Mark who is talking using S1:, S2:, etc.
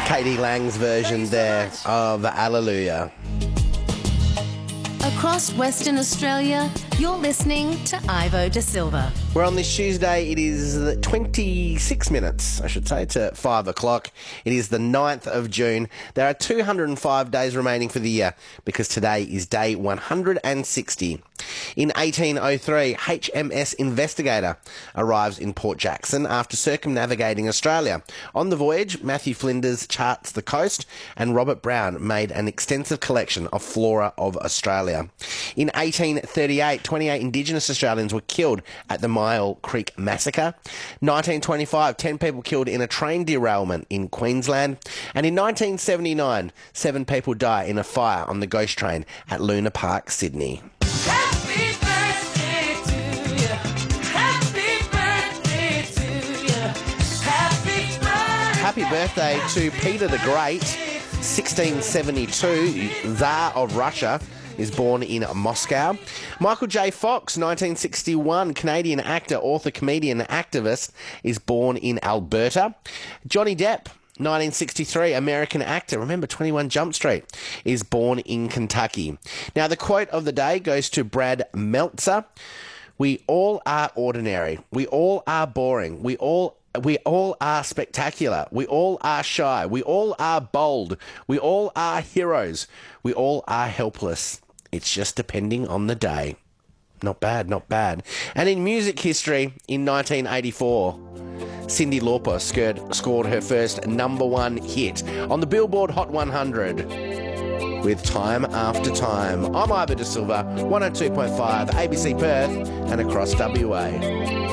S1: Katie Lang's version there of Hallelujah.
S2: Across Western Australia, you're listening to Ivo De Silva.
S1: We're on this Tuesday. It is 26 minutes, I should say, to 5 o'clock. It is the 9th of June. There are 205 days remaining for the year because today is day 160. In 1803, HMS Investigator arrives in Port Jackson after circumnavigating Australia. On the voyage, Matthew Flinders charts the coast and Robert Brown made an extensive collection of flora of Australia. In 1838, 28 Indigenous Australians were killed at the Myall Creek Massacre. 1925, 10 people killed in a train derailment in Queensland. And in 1979, 7 people die in a fire on the Ghost Train at Luna Park, Sydney.
S3: Happy birthday to you. Happy birthday to you.
S1: Happy birthday to Peter the Great, 1672, Tsar of Russia, is born in Moscow. Michael J. Fox, 1961, Canadian actor, author, comedian, activist, is born in Alberta. Johnny Depp, 1963, American actor, remember 21 Jump Street, is born in Kentucky. Now, the quote of the day goes to Brad Meltzer. We all are ordinary. We all are boring. We all are spectacular. We all are shy. We all are bold. We all are heroes. We all are helpless. It's just depending on the day. Not bad, not bad. And in music history, in 1984, Cyndi Lauper scored her first #1 hit on the Billboard Hot 100 with Time After Time. I'm Ivo De Silva, 102.5 ABC Perth and across WA.